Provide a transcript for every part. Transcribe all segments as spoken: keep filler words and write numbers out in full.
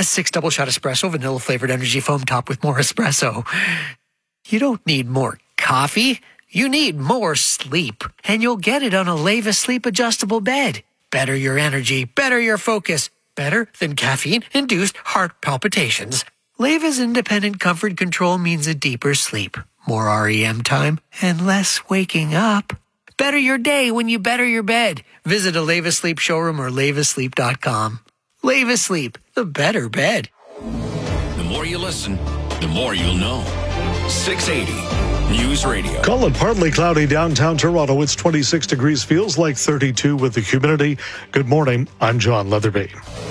A six double shot espresso, vanilla flavored energy foam topped with more espresso. You don't need more coffee. You need more sleep. And you'll get it on a Leva Sleep adjustable bed. Better your energy, better your focus. Better than caffeine-induced heart palpitations. Leva's independent comfort control means a deeper sleep, more R E M time, and less waking up. Better your day when you better your bed. Visit a Leva Sleep showroom or leva sleep dot com. Leva Sleep, the better bed. The more you listen, the more you'll know. six eighty News Radio. Colin, partly cloudy downtown Toronto. It's twenty-six degrees, feels like thirty-two with the humidity. Good morning. I'm John Leatherby.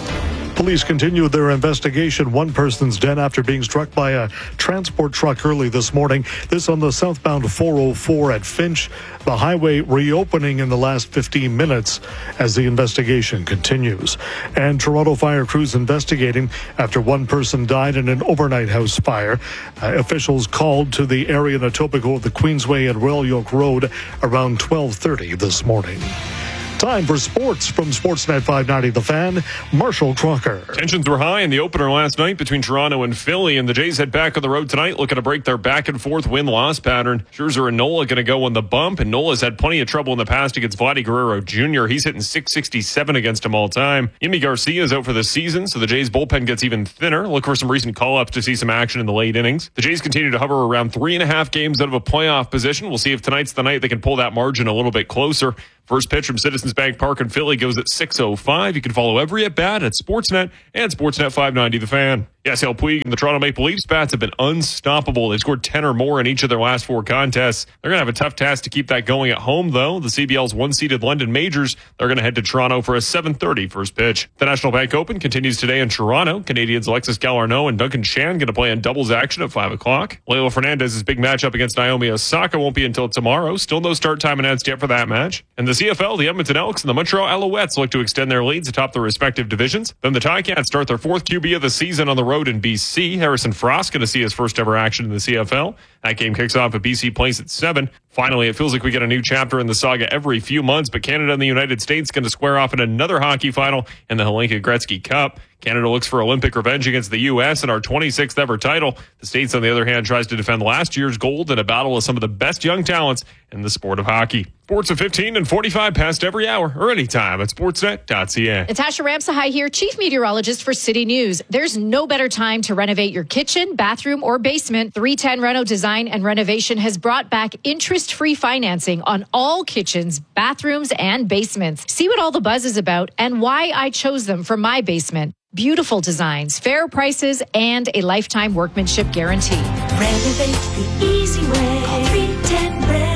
Police continued their investigation. One person's dead after being struck by a transport truck early this morning. This on the southbound four oh four at Finch. The highway reopening in the last fifteen minutes as the investigation continues. And Toronto fire crews investigating after one person died in an overnight house fire. Uh, officials called to the area in Etobicoke, the Queensway and Royal York Road around twelve thirty this morning. Time for sports from Sportsnet five ninety The Fan, Marshall Crocker. Tensions were high in the opener last night between Toronto and Philly, and the Jays head back on the road tonight looking to break their back-and-forth win-loss pattern. Scherzer and Nola going to go on the bump, and Nola's had plenty of trouble in the past against Vladdy Guerrero Junior He's hitting six sixty-seven against him all time. Yimi Garcia is out for the season, so the Jays bullpen gets even thinner. Look for some recent call-ups to see some action in the late innings. The Jays continue to hover around three and a half games out of a playoff position. We'll see if tonight's the night they can pull that margin a little bit closer. First pitch from Citizens Bank Park in Philly goes at six oh five. You can follow every at-bat at Sportsnet and Sportsnet five ninety The Fan. Yasiel Puig and the Toronto Maple Leafs bats have been unstoppable. They've scored ten or more in each of their last four contests. They're going to have a tough task to keep that going at home, though. The C B L's one-seeded London Majors, they're going to head to Toronto for a seven thirty first pitch. The National Bank Open continues today in Toronto. Canadians Alexis Galarneau and Duncan Shan going to play in doubles action at five o'clock. Leylah Fernandez's big matchup against Naomi Osaka won't be until tomorrow. Still no start time announced yet for that match. And the C F L, the Edmonton Elks and the Montreal Alouettes look to extend their leads atop their respective divisions. Then the Ticats start their fourth Q B of the season on the road in B C. Harrison Frost going to see his first ever action in the C F L. That game kicks off at B C Place at seven. Finally, it feels like we get a new chapter in the saga every few months, but Canada and the United States going to square off in another hockey final in the Hlinka Gretzky Cup. Canada looks for Olympic revenge against the U S and our twenty-sixth ever title. The States, on the other hand, tries to defend last year's gold in a battle with some of the best young talents in the sport of hockey. Sports at fifteen and forty-five past every hour or anytime at sportsnet dot c a. Natasha Ramsahai here, Chief Meteorologist for City News. There's no better time to renovate your kitchen, bathroom, or basement. three ten Reno Design and Renovation has brought back interest-free financing on all kitchens, bathrooms, and basements. See what all the buzz is about and why I chose them for my basement. Beautiful designs, fair prices, and a lifetime workmanship guarantee. Renovate the easy way. Call three ten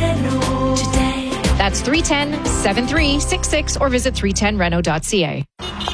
Reno today. That's three one zero, seven three six six or visit three ten reno dot c a.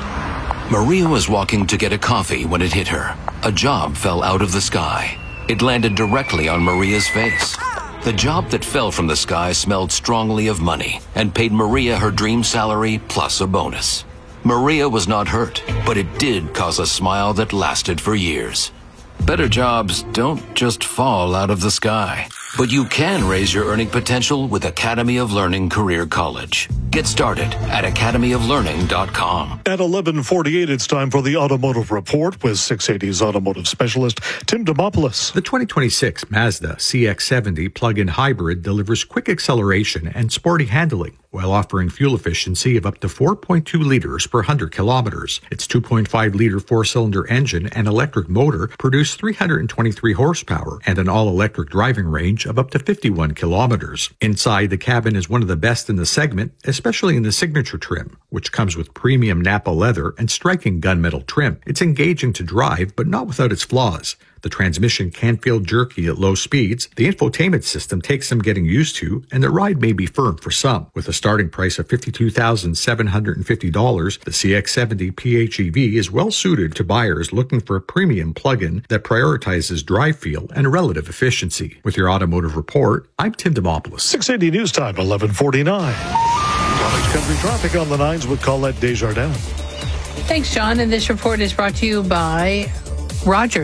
Maria was walking to get a coffee when it hit her. A job fell out of the sky. It landed directly on Maria's face. The job that fell from the sky smelled strongly of money and paid Maria her dream salary plus a bonus. Maria was not hurt, but it did cause a smile that lasted for years. Better jobs don't just fall out of the sky, but you can raise your earning potential with Academy of Learning Career College. Get started at academy of learning dot com. At eleven forty-eight, it's time for the Automotive Report with six eighty's automotive specialist Tim Demopoulos. The twenty twenty-six Mazda C X seventy plug-in hybrid delivers quick acceleration and sporty handling while offering fuel efficiency of up to four point two liters per one hundred kilometers. Its two point five liter four-cylinder engine and electric motor produce three hundred twenty-three horsepower and an all-electric driving range of up to fifty-one kilometers. Inside, the cabin is one of the best in the segment, especially in the signature trim, which comes with premium Napa leather and striking gunmetal trim. It's engaging to drive, but not without its flaws. The transmission can feel jerky at low speeds, the infotainment system takes some getting used to, and the ride may be firm for some. With a starting price of fifty-two thousand seven hundred fifty dollars, the C X seventy P H E V is well suited to buyers looking for a premium plug-in that prioritizes drive feel and relative efficiency. With your automotive report, I'm Tim Demopoulos. six eighty News Time, eleven forty-nine. Products Country traffic on the nines with Colette Desjardins. Thanks, John. And this report is brought to you by Rogers.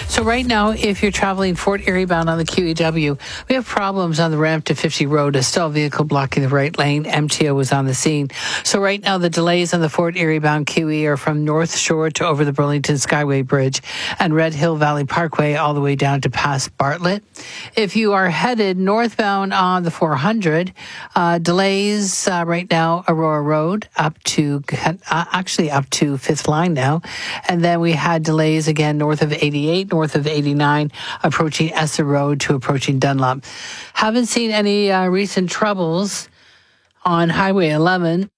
So right now, if you're traveling Fort Erie bound on the Q E W, we have problems on the ramp to fifty Road. A stall vehicle blocking the right lane. M T O was on the scene. So right now, the delays on the Fort Erie bound Q E are from North Shore to over the Burlington Skyway Bridge and Red Hill Valley Parkway all the way down to past Bartlett. If you are headed northbound on the four hundred, uh, delays uh, right now, Aurora Road up to, uh, actually up to Fifth Line now. And then we had delays again north of eighty-eight, north of eighty-nine, approaching Esser Road to approaching Dunlop. Haven't seen any uh, recent troubles on Highway eleven.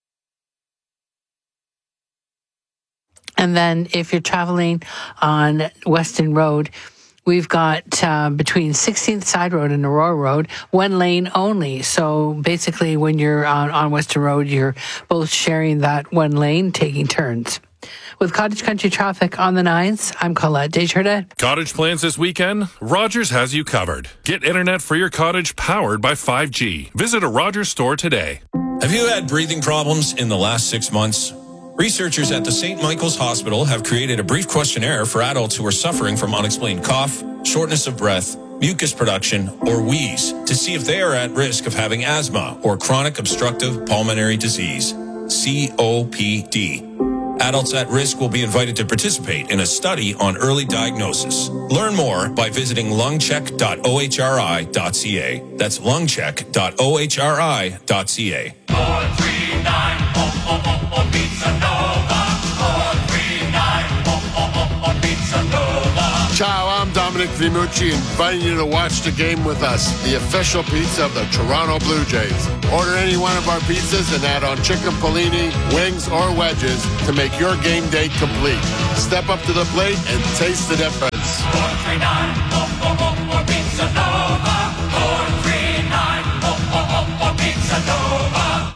And then if you're traveling on Weston Road, we've got uh, between sixteenth Side Road and Aurora Road, one lane only. So basically when you're on, on Weston Road, you're both sharing that one lane, taking turns. With Cottage Country traffic on the nines, I'm Colette Desjardins. Cottage plans this weekend? Rogers has you covered. Get internet for your cottage powered by five G. Visit a Rogers store today. Have you had breathing problems in the last six months? Researchers at the Saint Michael's Hospital have created a brief questionnaire for adults who are suffering from unexplained cough, shortness of breath, mucus production, or wheeze to see if they are at risk of having asthma or chronic obstructive pulmonary disease, C O P D. Adults at risk will be invited to participate in a study on early diagnosis. Learn more by visiting lungcheck dot o h r i dot c a. That's lungcheck dot o h r i dot c a. four three nine, oh, oh, oh, oh, Pizza Nova. four three nine, oh, oh, oh, oh, Pizza Nova. Ciao, I'm Dominic Vimucci, inviting you to watch the game with us, the official pizza of the Toronto Blue Jays. Order any one of our pizzas and add on chicken panini, wings, or wedges to make your game day complete. Step up to the plate and taste the difference. four three nine, oh, oh, oh, oh, Pizza Nova. four three nine, oh, oh, oh, oh, Pizza Nova.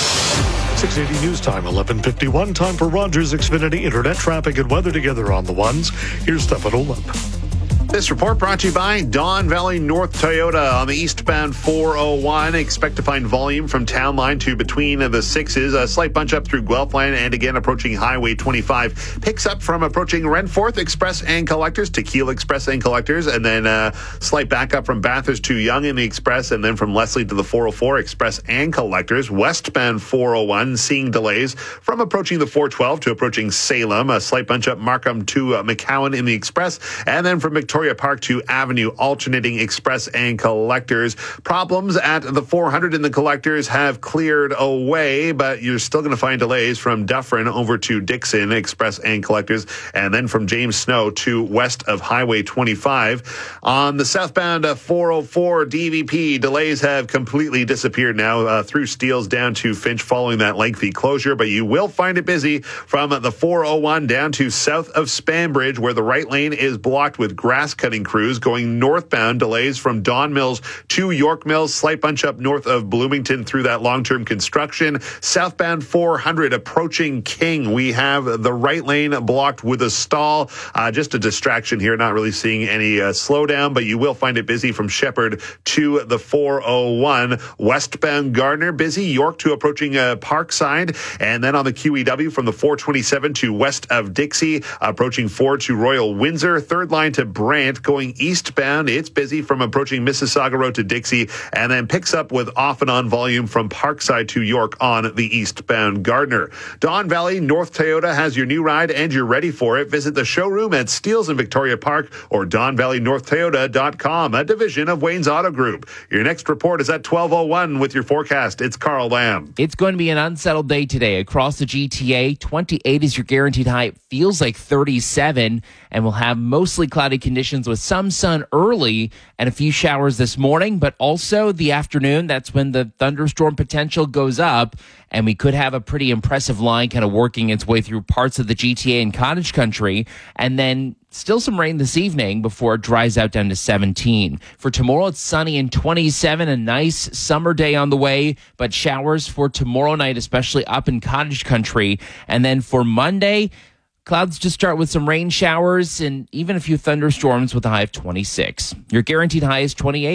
six eighty News Time, eleven fifty-one. Time for Rogers Xfinity Internet traffic and weather together on the ones. Here's Stefan Olip. This report brought to you by Don Valley North Toyota on the eastbound four oh one. Expect to find volume from Town Line to between the sixes. A slight bunch up through Guelph Line and again approaching Highway twenty-five. Picks up from approaching Renforth Express and Collectors to Keele Express and Collectors. And then uh, slight backup from Bathurst to Yonge in the Express. And then from Leslie to the four oh four Express and Collectors. Westbound four oh one seeing delays from approaching the four twelve to approaching Salem. A slight bunch up Markham to uh, McCowan in the Express. And then from Victoria Park to Avenue alternating Express and Collectors. Problems at the four hundred in the Collectors have cleared away, but you're still going to find delays from Dufferin over to Dixon Express and Collectors, and then from James Snow to west of Highway twenty-five. On the southbound uh, four oh four D V P, delays have completely disappeared now uh, through Steeles down to Finch following that lengthy closure, but you will find it busy from the four oh one down to south of Spanbridge, where the right lane is blocked with grass cutting crews. Going northbound, delays from Don Mills to York Mills, slight bunch up north of Bloomington through that long-term construction. Southbound four hundred approaching King, we have the right lane blocked with a stall. Uh, just a distraction here, not really seeing any uh, slowdown, but you will find it busy from Shepherd to the four oh one. Westbound Gardner busy, York to approaching uh, Parkside, and then on the Q E W from the four twenty-seven to west of Dixie, approaching Ford to Royal Windsor. Third line to Brant. Going eastbound, it's busy from approaching Mississauga Road to Dixie, and then picks up with off and on volume from Parkside to York on the eastbound Gardner. Don Valley North Toyota has your new ride and you're ready for it. Visit the showroom at Steeles in Victoria Park or don valley north toyota dot com, a division of Wayne's Auto Group. Your next report is at twelve oh one with your forecast. It's Carl Lamb. It's going to be an unsettled day today across the G T A. twenty-eight is your guaranteed high. It feels like thirty-seven, and we'll have mostly cloudy conditions with some sun early and a few showers this morning, but also the afternoon. That's when the thunderstorm potential goes up, and we could have a pretty impressive line kind of working its way through parts of the G T A and Cottage Country, and then still some rain this evening before it dries out down to seventeen. For tomorrow, it's sunny and twenty-seven, a nice summer day on the way, but showers for tomorrow night, especially up in Cottage Country. And then for Monday, clouds just start with some rain showers and even a few thunderstorms with a high of twenty-six. Your guaranteed high is twenty-eight.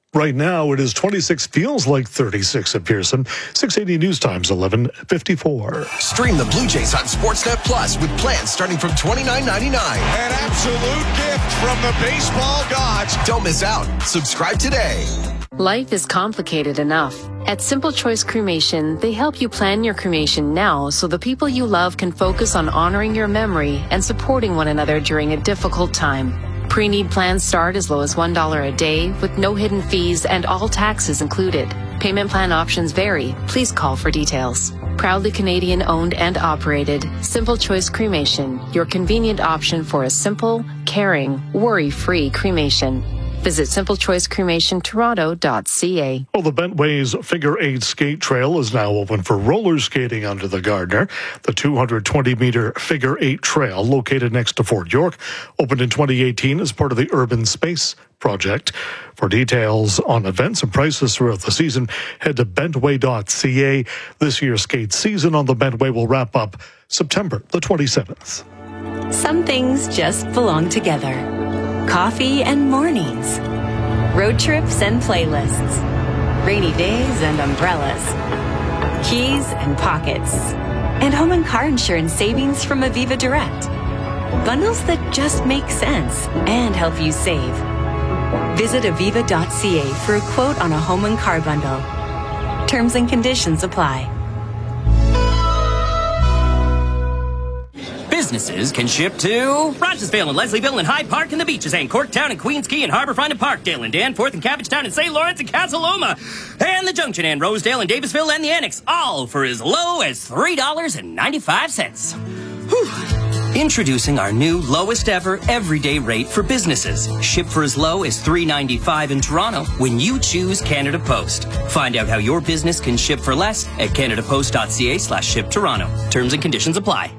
Right now, it is twenty-six, feels like thirty-six at Pearson. six eighty News Times, eleven fifty-four. Stream the Blue Jays on Sportsnet Plus with plans starting from twenty-nine ninety-nine. An absolute gift from the baseball gods. Don't miss out. Subscribe today. Life is complicated enough. At Simple Choice Cremation, they help you plan your cremation now so the people you love can focus on honoring your memory and supporting one another during a difficult time. Pre-need plans start as low as one dollar a day with no hidden fees and all taxes included. Payment plan options vary. Please call for details. Proudly Canadian owned and operated, Simple Choice Cremation, your convenient option for a simple, caring, worry-free cremation. Visit simple choice cremation toronto dot c a. Well, the Bentways Figure Eight Skate Trail is now open for roller skating under the Gardner. The two hundred twenty meter Figure Eight Trail, located next to Fort York, opened in twenty eighteen as part of the Urban Space Project. For details on events and prices throughout the season, head to bentway dot c a. This year's skate season on the Bentway will wrap up September the twenty-seventh. Some things just belong together. Coffee and mornings, road trips and playlists, rainy days and umbrellas, keys and pockets, and home and car insurance savings from Aviva Direct. Bundles that just make sense and help you save. Visit aviva dot c a for a quote on a home and car bundle. Terms and conditions apply. Businesses can ship to Rogersville and Leslieville and Hyde Park and the beaches and Corktown and Queens Quay and Harbourfront and Parkdale and Danforth and Cabbagetown and Saint Lawrence and Casaloma and the Junction and Rosedale and Davisville and the Annex, all for as low as three dollars and ninety-five cents. Whew. Introducing our new lowest ever everyday rate for businesses. Ship for as low as three dollars and ninety-five cents in Toronto when you choose Canada Post. Find out how your business can ship for less at canada post dot c a slash ship Toronto. Terms and conditions apply.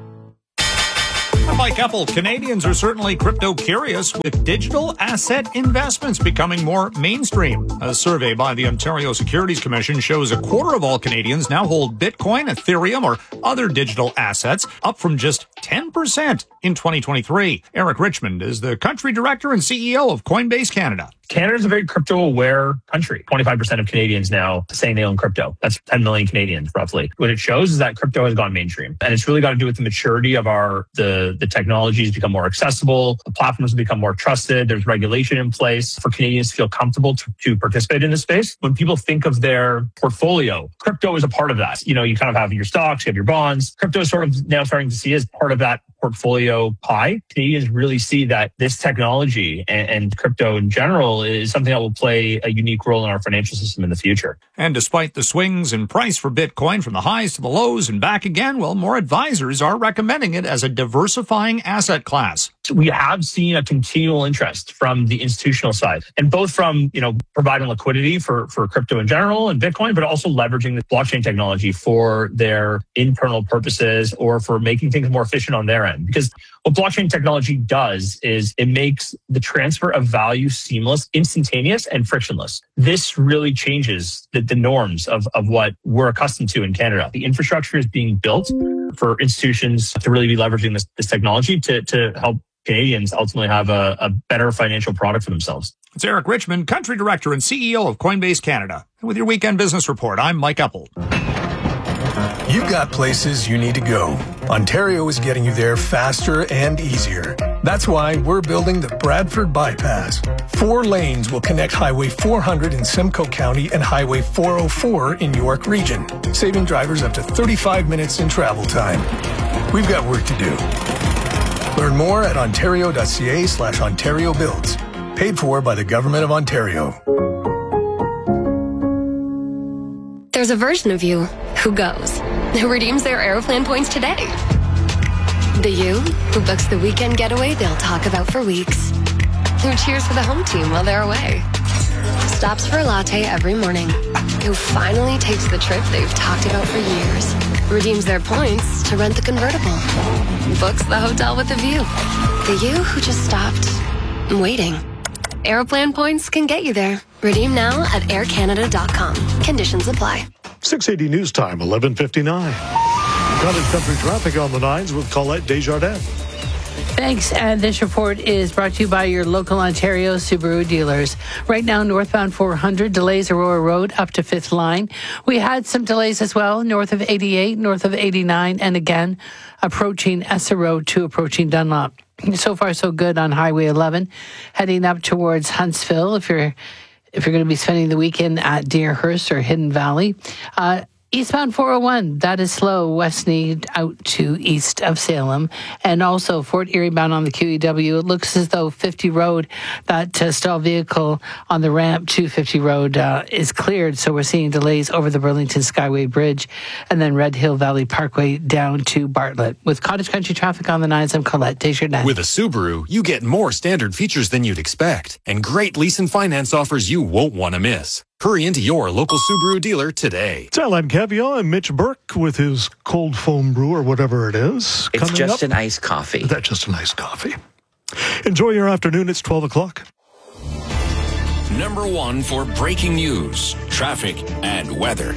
Like Apple, Canadians are certainly crypto curious, with digital asset investments becoming more mainstream. A survey by the Ontario Securities Commission shows a quarter of all Canadians now hold Bitcoin, Ethereum, or other digital assets, up from just ten percent in twenty twenty-three. Eric Richmond is the country director and C E O of Coinbase Canada. Canada's a very crypto-aware country. twenty-five percent of Canadians now saying they own crypto. That's ten million Canadians, roughly. What it shows is that crypto has gone mainstream. And it's really got to do with the maturity of our, the, the technologies become more accessible. The platforms become more trusted. There's regulation in place for Canadians to feel comfortable to, to participate in the space. When people think of their portfolio, crypto is a part of that. You know, you kind of have your stocks, you have your bonds. Crypto is sort of now starting to see as part of that portfolio pie. Canadians really see that this technology and, and crypto in general is something that will play a unique role in our financial system in the future. And despite the swings in price for Bitcoin from the highs to the lows and back again, well, more advisors are recommending it as a diversifying asset class. We have seen a continual interest from the institutional side, and both from, you know, providing liquidity for, for crypto in general and Bitcoin, but also leveraging the blockchain technology for their internal purposes or for making things more efficient on their end. Because what blockchain technology does is it makes the transfer of value seamless, instantaneous, and frictionless. This really changes the, the norms of, of what we're accustomed to in Canada. The infrastructure is being built for institutions to really be leveraging this, this technology to, to help Canadians ultimately have a, a better financial product for themselves. It's Eric Richmond, country director and C E O of Coinbase Canada. And with your weekend business report, I'm Mike Epple. You've got places you need to go. Ontario is getting you there faster and easier. That's why we're building the Bradford Bypass. Four lanes will connect Highway four hundred in Simcoe County and Highway four oh four in York Region, saving drivers up to thirty-five minutes in travel time. We've got work to do. Learn more at ontario dot c a slash Ontario Builds. Paid for by the Government of Ontario. There's a version of you who goes, who redeems their Aeroplan points today. The you who books the weekend getaway they'll talk about for weeks. Who cheers for the home team while they're away. Stops for a latte every morning. Who finally takes the trip they've talked about for years. Redeems their points to rent the convertible. Books the hotel with a view. The you who just stopped waiting. Aeroplan points can get you there. Redeem now at air canada dot com. Conditions apply. six eighty News Time, eleven fifty-nine. Cottage Country traffic on the nines with Colette Desjardins. Thanks. And this report is brought to you by your local Ontario Subaru dealers. Right now, northbound four hundred, delays Aurora Road up to fifth line. We had some delays as well, north of eighty-eight, north of eighty-nine, and again, approaching Essa Road to approaching Dunlop. So far, so good on Highway eleven, heading up towards Huntsville if you're if you're going to be spending the weekend at Deerhurst or Hidden Valley. Uh, Eastbound four oh one, that is slow, West Need out to east of Salem. And also Fort Erie bound on the Q E W. It looks as though fifty Road, that uh, stalled vehicle on the ramp to fifty Road uh, is cleared. So we're seeing delays over the Burlington Skyway Bridge and then Red Hill Valley Parkway down to Bartlett. With Cottage Country traffic on the nines, I'm Colette Desjardins. With a Subaru, you get more standard features than you'd expect and great lease and finance offers you won't want to miss. Hurry into your local Subaru dealer today. It's Alan Cavill and Mitch Burke with his cold foam brew or whatever it is. It's just up. an iced coffee. That's just an iced coffee. Enjoy your afternoon. It's twelve o'clock. Number one for breaking news, traffic, and weather.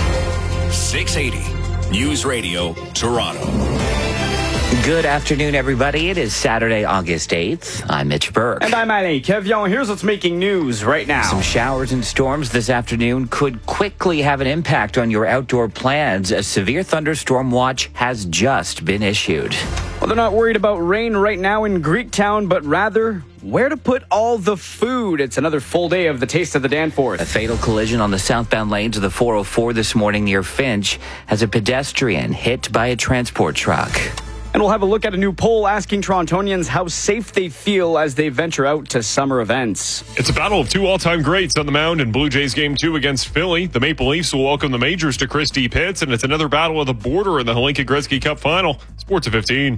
six eighty News Radio, Toronto. Good afternoon, everybody. It is Saturday, August eighth. I'm Mitch Burke. And I'm Alain Cavill. Here's what's making news right now. Some showers and storms this afternoon could quickly have an impact on your outdoor plans. A severe thunderstorm watch has just been issued. Well, they're not worried about rain right now in Greektown, but rather where to put all the food. It's another full day of the Taste of the Danforth. A fatal collision on the southbound lanes of the four oh four this morning near Finch has a pedestrian hit by a transport truck. And we'll have a look at a new poll asking Torontonians how safe they feel as they venture out to summer events. It's a battle of two all-time greats on the mound in Blue Jays Game two against Philly. The Maple Leafs will welcome the Majors to Christie Pitts, and it's another battle of the border in the Hlinka Gretzky Cup Final. Sports at fifteen.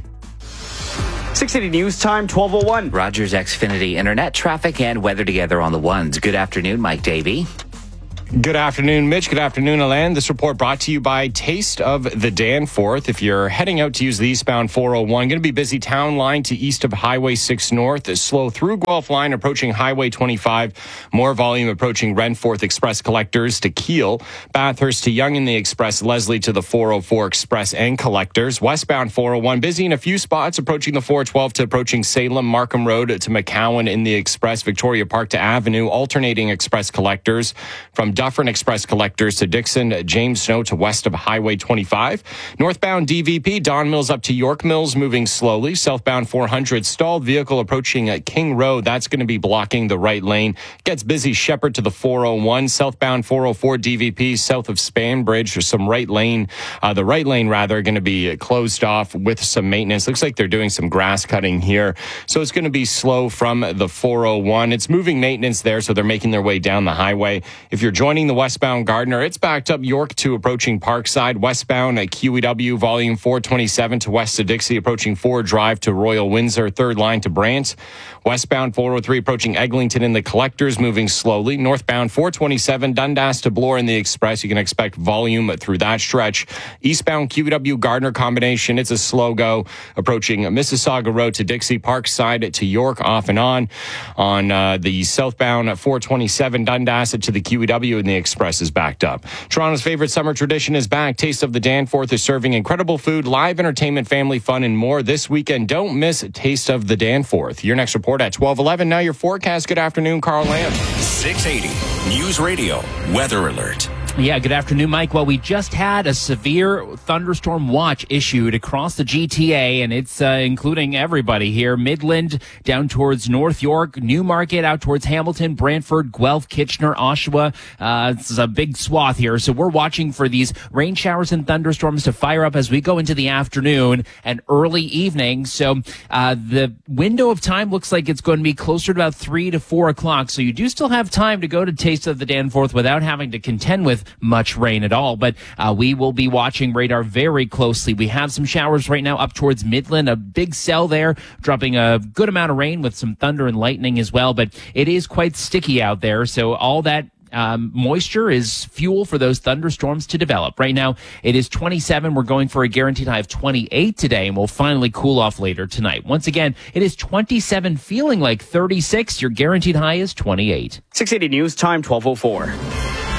six eighty News Time, twelve oh one. Rogers Xfinity Internet traffic and weather together on the ones. Good afternoon, Mike Davey. Good afternoon, Mitch. Good afternoon, Alain. This report brought to you by Taste of the Danforth. If you're heading out to use the eastbound four oh one, going to be busy town line to east of Highway six North, slow through Guelph line approaching Highway twenty-five, more volume approaching Renforth Express Collectors to Kiel, Bathurst to Yonge in the Express, Leslie to the four oh four Express and Collectors, westbound four oh one, busy in a few spots approaching the four twelve to approaching Salem, Markham Road to McCowan in the Express, Victoria Park to Avenue, alternating Express Collectors from Dufferin Express Collectors to Dixon, James Snow to west of Highway twenty-five. Northbound D V P, Don Mills up to York Mills, moving slowly. Southbound four hundred, stalled vehicle approaching at King Road. That's going to be blocking the right lane. Gets busy Shepherd to the four oh one. Southbound four oh four D V P, south of Span Bridge. There's some right lane, uh, the right lane rather, going to be closed off with some maintenance. Looks like they're doing some grass cutting here. So it's going to be slow from the four oh one. It's moving maintenance there, so they're making their way down the highway. If you're joining the westbound Gardner, it's backed up York to approaching Parkside. Westbound at Q E W, volume four twenty-seven to west of Dixie, approaching Ford Drive to Royal Windsor, third line to Brant. Westbound four oh three approaching Eglinton in the Collectors, moving slowly. Northbound four twenty-seven, Dundas to Bloor in the Express. You can expect volume through that stretch. Eastbound Q E W Gardner combination, it's a slow go, approaching Mississauga Road to Dixie, Parkside to York, off and on. On uh, the southbound four twenty-seven, Dundas to the Q E W in the Express is backed up. Toronto's favorite summer tradition is back. Taste of the Danforth is serving incredible food, live entertainment, family fun, and more this weekend. Don't miss Taste of the Danforth. Your next report at twelve eleven. Now your forecast. Good afternoon, Carl Lamb. six eighty News Radio Weather Alert. Yeah, good afternoon, Mike. Well, we just had a severe thunderstorm watch issued across the G T A, and it's uh, including everybody here. Midland down towards North York, Newmarket out towards Hamilton, Brantford, Guelph, Kitchener, Oshawa. Uh, this is a big swath here. So we're watching for these rain showers and thunderstorms to fire up as we go into the afternoon and early evening. So uh, the window of time looks like it's going to be closer to about three to four o'clock. So you do still have time to go to Taste of the Danforth without having to contend with much rain at all, but uh, we will be watching radar very closely. We have some showers right now up towards Midland, a big cell there, dropping a good amount of rain with some thunder and lightning as well, but it is quite sticky out there, so all that Um, moisture is fuel for those thunderstorms to develop. Right now, it is twenty-seven. We're going for a guaranteed high of twenty-eight today, and we'll finally cool off later tonight. Once again, it is twenty-seven, feeling like thirty-six. Your guaranteed high is twenty-eight. six eighty News Time, twelve oh four.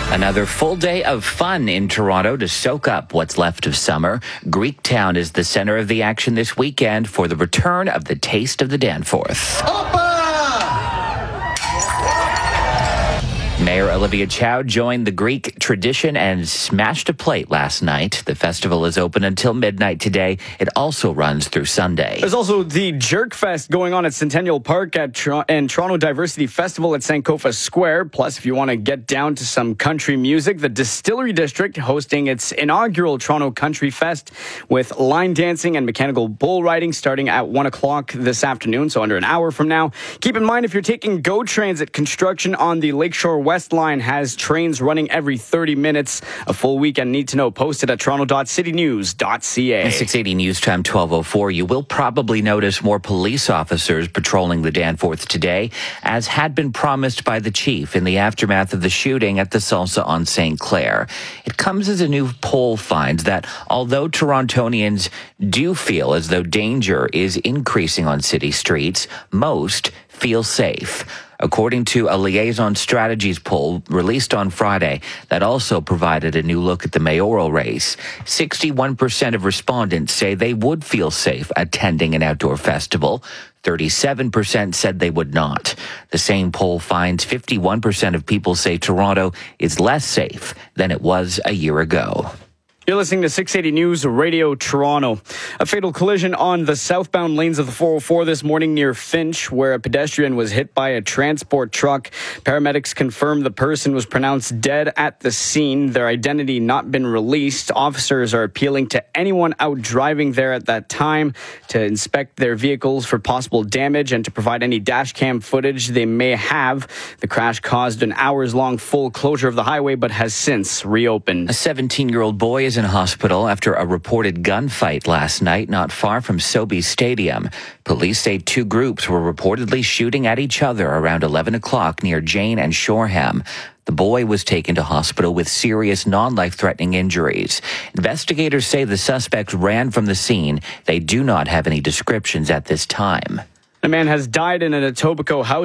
Another full day of fun in Toronto to soak up what's left of summer. Greektown is the center of the action this weekend for the return of the Taste of the Danforth. Mayor Olivia Chow joined the Greek tradition and smashed a plate last night. The festival is open until midnight today. It also runs through Sunday. There's also the Jerk Fest going on at Centennial Park at Tr- and Toronto Diversity Festival at Sankofa Square. Plus, if you want to get down to some country music, the Distillery District hosting its inaugural Toronto Country Fest with line dancing and mechanical bull riding starting at one o'clock this afternoon, so under an hour from now. Keep in mind, if you're taking GO Transit, construction on the Lakeshore West Line has trains running every thirty minutes. A full weekend need to know posted at toronto dot city news dot c a. At six eighty News Time twelve oh four, you will probably notice more police officers patrolling the Danforth today, as had been promised by the chief in the aftermath of the shooting at the Salsa on Saint Clair. It comes as a new poll finds that although Torontonians do feel as though danger is increasing on city streets, most feel safe. According to a Liaison Strategies poll released on Friday that also provided a new look at the mayoral race, sixty-one percent of respondents say they would feel safe attending an outdoor festival. thirty-seven percent said they would not. The same poll finds fifty-one percent of people say Toronto is less safe than it was a year ago. You're listening to six eighty News Radio Toronto. A fatal collision on the southbound lanes of the four oh four this morning near Finch, where a pedestrian was hit by a transport truck. Paramedics confirmed the person was pronounced dead at the scene. Their identity not been released. Officers are appealing to anyone out driving there at that time to inspect their vehicles for possible damage and to provide any dash cam footage they may have. The crash caused an hours-long full closure of the highway, but has since reopened. A seventeen-year-old boy is in hospital after a reported gunfight last night not far from Sobeys Stadium. Police say two groups were reportedly shooting at each other around eleven o'clock near Jane and Shoreham. The boy was taken to hospital with serious non-life-threatening injuries. Investigators say the suspects ran from the scene. They do not have any descriptions at this time. A man has died in an Etobicoke house